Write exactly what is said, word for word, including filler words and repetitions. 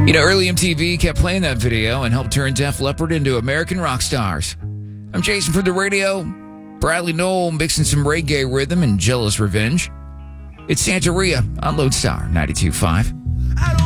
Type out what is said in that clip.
You know, early M T V kept playing that video and helped turn Def Leppard into American rock stars. I'm Jason for the radio. Bradley Noel mixing some reggae rhythm and jealous revenge. It's Santeria on Lodestar ninety-two point five.